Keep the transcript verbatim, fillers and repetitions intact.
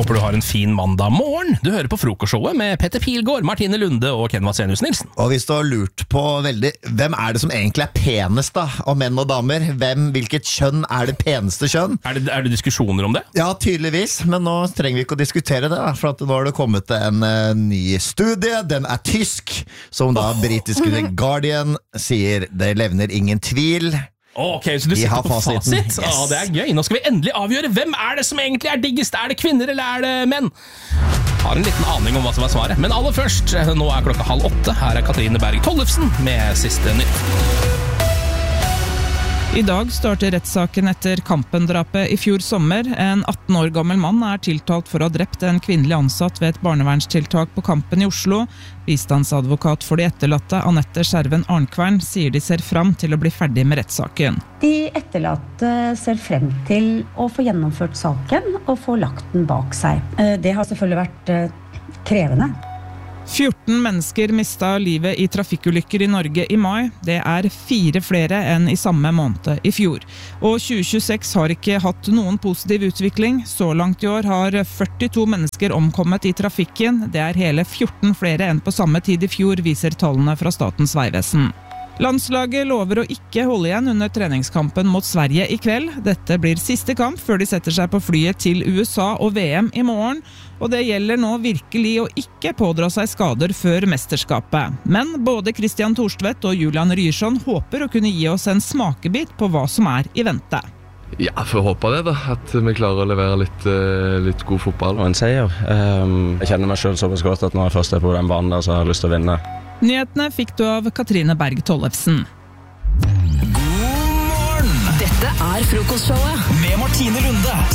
Håper du har en fin mandag morgen. Du hører på frokostshowet med Petter Pilgaard, Martine Lunde og Ken Vasenius Nilsen. Og hvis du har lurt på veldig, hvem er det som egentlig er penest da, av menn og damer? Hvem, hvilket kjønn er det peneste kjønn? Er det, er det diskusjoner om det? Ja, tydeligvis, men nå trenger vi ikke å diskutere det, da, for at nå har det kommet en uh, ny studie. Den er tysk, som da britiske The Guardian sier det levner ingen tvil. Ok, så du sitter på fasit? Yes. Å, det er gøy. Nå skal vi endelig avgjøre hvem er det som egentlig er diggest. Er det kvinner eller er det menn? Har en liten aning om hva som er svaret. Men aller først, nå er klokka halv åtte. Her er Katrine Berg Tollefsen med siste nytt. I dag starter rettssaken etter Kampen-drapet i fjor sommer. En atten år gammel mann er tiltalt for å ha drept en kvinnelig ansatt ved et barnevernstiltak på Kampen i Oslo. Bistandsadvokat for de etterlatte, Anette Skjerven Arnkvern, sier de ser fram til å bli ferdig med rettssaken. De etterlatte ser frem til å få gjennomført saken og få lagt den bak seg. Det har selvfølgelig vært krevende. fjorten mennesker mistet livet i trafikkulykker i Norge i mai. Det er fire flere enn i samme måned i fjor. Og tjue tjueseks har ikke hatt noen positiv utvikling. Så langt i år har førtito mennesker omkommet i trafikken. Det er hele fjorten flere enn på samme tid i fjor, viser tallene fra Statens vegvesen. Landslaget lover å ikke holde igjen under treningskampen mot Sverige i kveld. Dette blir siste kamp før de setter seg på flyet til U S A og V M i morgen. Og det gjelder nå virkelig å ikke pådra seg skader før mesterskapet. Men både Christian Thorstvedt og Julian Ryerson håper å kunne gi oss en smakebit på hva som er i vente. Ja, for å håpe det da, at vi klarer å levere litt, litt god fotball. Og en seier. Jeg kjenner meg selv såpass godt at når jeg først er på den banen der, så har jeg lyst til å vinne. Nyhetene fikk du av Katrine Berg Tollefsen. God morgen! Dette er frokostshowet med Martine Lunde.